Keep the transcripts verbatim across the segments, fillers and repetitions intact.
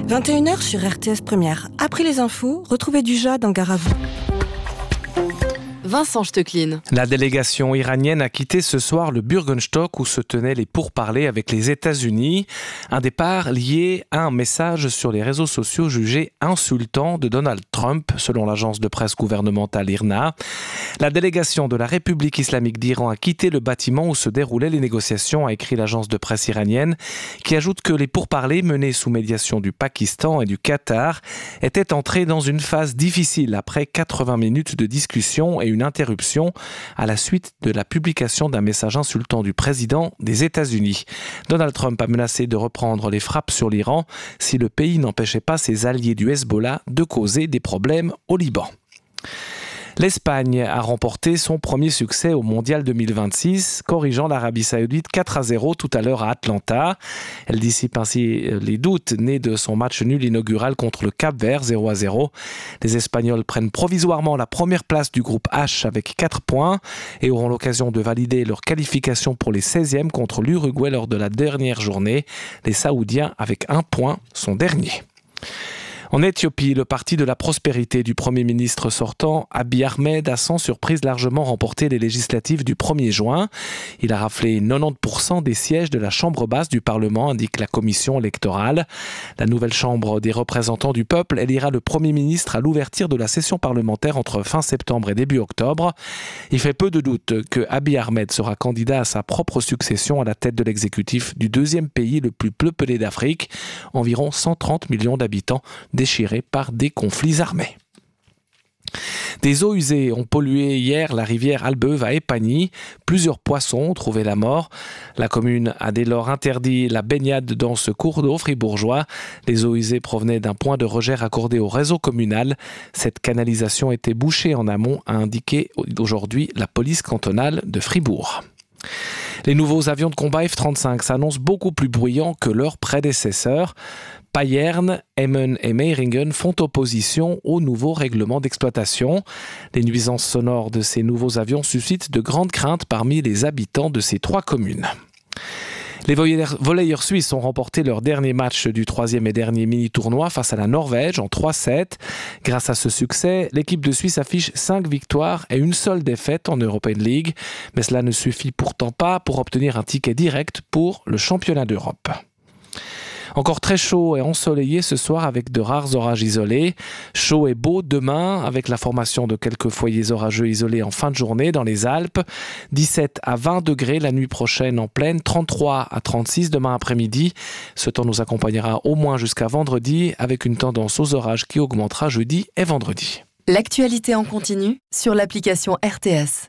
vingt et une heures sur R T S Première. Après les infos, retrouvez Duja dans Gare à vous. Vincent Stecklin. La délégation iranienne a quitté ce soir le Bürgenstock où se tenaient les pourparlers avec les États-Unis. Un départ lié à un message sur les réseaux sociaux jugé insultant de Donald Trump, selon l'agence de presse gouvernementale I R N A. La délégation de la République islamique d'Iran a quitté le bâtiment où se déroulaient les négociations, a écrit l'agence de presse iranienne, qui ajoute que les pourparlers menés sous médiation du Pakistan et du Qatar étaient entrés dans une phase difficile après quatre-vingts minutes de discussion et une interruption à la suite de la publication d'un message insultant du président des États-Unis. Donald Trump a menacé de reprendre les frappes sur l'Iran si le pays n'empêchait pas ses alliés du Hezbollah de causer des problèmes au Liban. L'Espagne a remporté son premier succès au Mondial deux mille vingt-six, corrigeant l'Arabie Saoudite quatre à zéro tout à l'heure à Atlanta. Elle dissipe ainsi les doutes nés de son match nul inaugural contre le Cap-Vert zéro à zéro. Les Espagnols prennent provisoirement la première place du groupe H avec quatre points et auront l'occasion de valider leur qualification pour les seizièmes contre l'Uruguay lors de la dernière journée. Les Saoudiens, avec un point, sont derniers. En Éthiopie, le parti de la prospérité du Premier ministre sortant, Abiy Ahmed, a sans surprise largement remporté les législatives du premier juin. Il a raflé quatre-vingt-dix pour cent des sièges de la Chambre basse du Parlement, indique la commission électorale. La nouvelle Chambre des représentants du peuple élira le Premier ministre à l'ouverture de la session parlementaire entre fin septembre et début octobre. Il fait peu de doute que Abiy Ahmed sera candidat à sa propre succession à la tête de l'exécutif du deuxième pays le plus peuplé d'Afrique, environ cent trente millions d'habitants, déchirés par des conflits armés. Des eaux usées ont pollué hier la rivière Albeuve à Épagny. Plusieurs poissons ont trouvé la mort. La commune a dès lors interdit la baignade dans ce cours d'eau fribourgeois. Les eaux usées provenaient d'un point de rejet raccordé au réseau communal. Cette canalisation était bouchée en amont, a indiqué aujourd'hui la police cantonale de Fribourg. Les nouveaux avions de combat F trente-cinq s'annoncent beaucoup plus bruyants que leurs prédécesseurs. Payerne, Emmen et Meiringen font opposition au nouveau règlement d'exploitation. Les nuisances sonores de ces nouveaux avions suscitent de grandes craintes parmi les habitants de ces trois communes. Les volleyeurs suisses ont remporté leur dernier match du troisième et dernier mini-tournoi face à la Norvège en trois sept. Grâce à ce succès, l'équipe de Suisse affiche cinq victoires et une seule défaite en European League. Mais cela ne suffit pourtant pas pour obtenir un ticket direct pour le championnat d'Europe. Encore très chaud et ensoleillé ce soir avec de rares orages isolés. Chaud et beau demain avec la formation de quelques foyers orageux isolés en fin de journée dans les Alpes. dix-sept à vingt degrés la nuit prochaine en plaine, trente-trois à trente-six demain après-midi. Ce temps nous accompagnera au moins jusqu'à vendredi avec une tendance aux orages qui augmentera jeudi et vendredi. L'actualité en continu sur l'application R T S.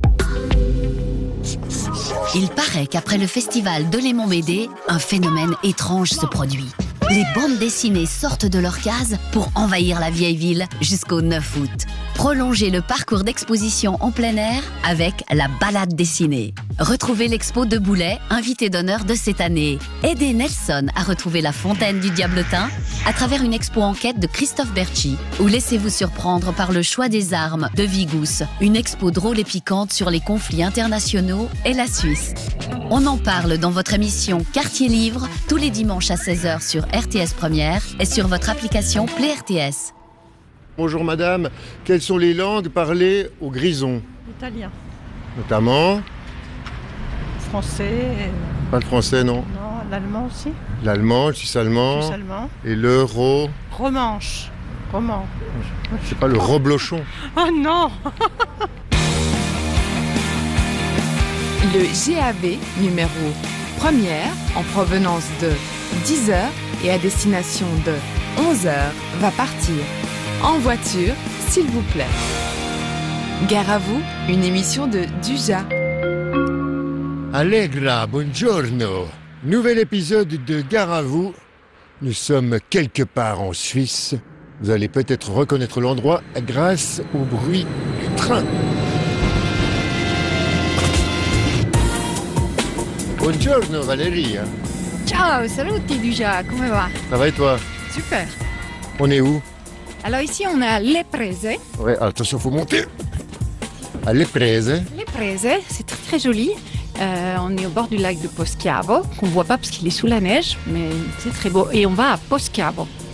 Il paraît qu'après le festival de Lémon-Médé, un phénomène étrange se produit. Les bandes dessinées sortent de leur case pour envahir la vieille ville jusqu'au neuf août. Prolongez le parcours d'exposition en plein air avec la balade dessinée. Retrouvez l'expo de Boulay, invité d'honneur de cette année. Aidez Nelson à retrouver la fontaine du Diabletin à travers une expo enquête de Christophe Berchi. Ou laissez-vous surprendre par le choix des armes de Vigous, une expo drôle et piquante sur les conflits internationaux et la Suisse. On en parle dans votre émission Quartier Livre tous les dimanches à seize heures sur R T S Première et sur votre application Play R T S. Bonjour madame, quelles sont les langues parlées au Grison? Italien. Notamment? Français. Pas le français, non? Non, l'allemand aussi. L'allemand, le suisse-allemand. Suisse-allemand. Et l'euro. Romanche. Roman. C'est pas le reblochon. Oh non. Le G A V numéro première en provenance de dix heures et à destination de onze heures va partir. En voiture, s'il vous plaît. Gare à vous, une émission de Duja. Allegra, buongiorno. Nouvel épisode de Gare à vous. Nous sommes quelque part en Suisse. Vous allez peut-être reconnaître l'endroit grâce au bruit du train. Buongiorno Valérie. Ciao, saluti Duja, come va? Ça va et toi? Super. On est où? Alors ici on est à Les Prese. Ouais, attention, faut monter. À Les Prese. Les Prese, c'est très très joli. Euh, on est au bord du lac de Poschiavo, qu'on ne voit pas parce qu'il est sous la neige, mais c'est très beau. Et on va à Poschiavo.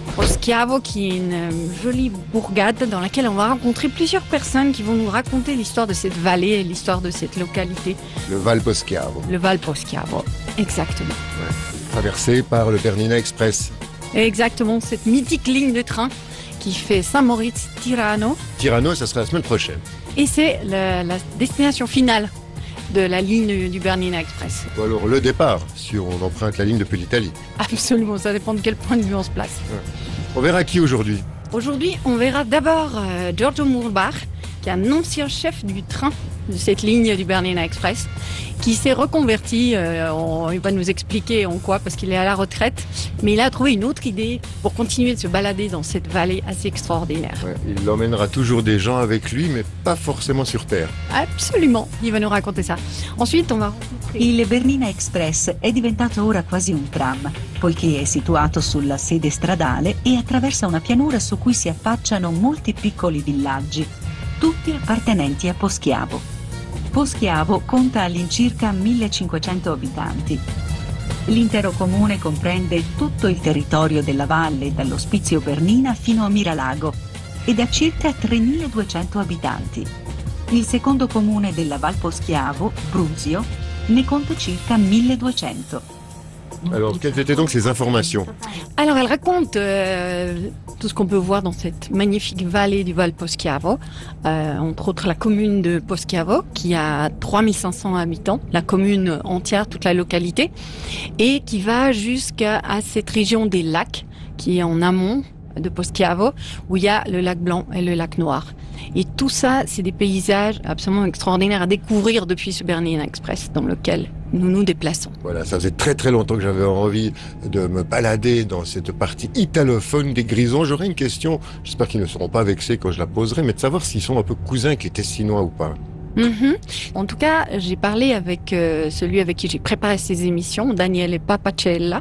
Poschiavo, qui est une euh, jolie bourgade dans laquelle on va rencontrer plusieurs personnes qui vont nous raconter l'histoire de cette vallée et l'histoire de cette localité. Le Val Poschiavo. Le Val Poschiavo, exactement. Ouais. Traversé par le Bernina Express. Exactement, cette mythique ligne de train qui fait Saint-Moritz-Tirano. Tirano, ça sera la semaine prochaine. Et c'est la, la destination finale de la ligne du Bernina Express. Ou alors le départ, si on emprunte la ligne depuis l'Italie. Absolument, ça dépend de quel point de vue on se place. Ouais. On verra qui aujourd'hui? Aujourd'hui, on verra d'abord euh, Giorgio Murbach, qui est un ancien chef du train de cette ligne du Bernina Express, qui s'est reconverti, euh, on, il va nous expliquer en quoi, parce qu'il est à la retraite, mais il a trouvé une autre idée pour continuer de se balader dans cette vallée assez extraordinaire. Ouais, il emmènera toujours des gens avec lui, mais pas forcément sur Terre. Absolument, il va nous raconter ça. Ensuite, on va rencontrer... Il Bernina Express è diventato ora quasi un tram, poiché è situato sulla sede stradale e attraversa una pianura su cui si affacciano molti piccoli villaggi, tutti appartenenti a Poschiavo. Poschiavo conta all'incirca millecinquecento abitanti. L'intero comune comprende tutto il territorio della valle, dall'Ospizio Bernina fino a Miralago, ed ha circa tremiladuecento abitanti. Il secondo comune della Val Poschiavo, Bruzio, ne conta circa milleduecento. Alors, quelles étaient donc ces informations? Alors, elle raconte euh, tout ce qu'on peut voir dans cette magnifique vallée du Val Poschiavo, euh, entre autres la commune de Poschiavo, qui a trois mille cinq cents habitants, la commune entière, toute la localité, et qui va jusqu'à cette région des lacs, qui est en amont de Poschiavo, où il y a le lac Blanc et le lac Noir. Et tout ça, c'est des paysages absolument extraordinaires à découvrir depuis ce Bernina Express dans lequel nous nous déplaçons. Voilà, ça faisait très très longtemps que j'avais envie de me balader dans cette partie italophone des Grisons. J'aurais une question, j'espère qu'ils ne seront pas vexés quand je la poserai, mais de savoir s'ils sont un peu cousins avec les Tessinois ou pas. Mm-hmm. En tout cas, j'ai parlé avec euh, celui avec qui j'ai préparé ces émissions, Daniele Papacella,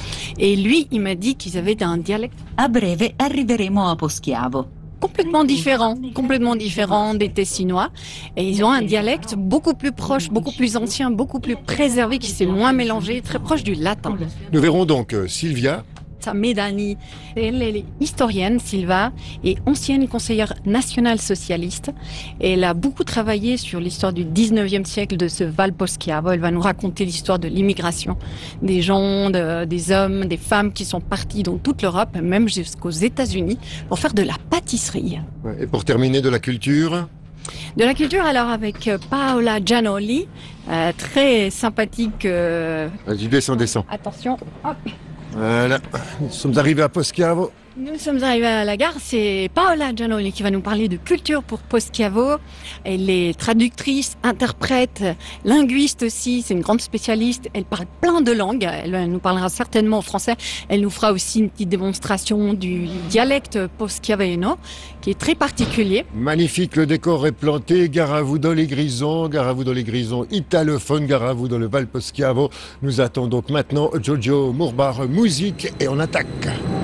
et lui, il m'a dit qu'ils avaient un dialecte. A breve arriveremo a Poschiavo. Complètement différent, complètement différent des Tessinois. Et ils ont un dialecte beaucoup plus proche, beaucoup plus ancien, beaucoup plus préservé, qui s'est moins mélangé, très proche du latin. Nous verrons donc euh, Silvia. Medani, elle est historienne, Silva, et ancienne conseillère nationale socialiste. Et elle a beaucoup travaillé sur l'histoire du dix-neuvième siècle de ce Val Poschiavo. Elle va nous raconter l'histoire de l'immigration, des gens, de, des hommes, des femmes qui sont partis dans toute l'Europe, même jusqu'aux États-Unis, pour faire de la pâtisserie. Et pour terminer, de la culture? De la culture, alors, avec Paola Gianoli, euh, très sympathique. Euh... Vas-y, descends, descends. Attention, hop. Voilà, nous sommes arrivés à Poschiavo. Nous sommes arrivés à la gare, c'est Paola Gianoli qui va nous parler de culture pour Poschiavo. Elle est traductrice, interprète, linguiste aussi, c'est une grande spécialiste. Elle parle plein de langues, elle nous parlera certainement en français. Elle nous fera aussi une petite démonstration du dialecte poschiaveno, qui est très particulier. Magnifique, le décor est planté, gare à vous dans les Grisons, gare à vous dans les Grisons italophone, gare à vous dans le Val Poschiavo. Nous attendons donc maintenant Giorgio Murbach, musique, et on attaque.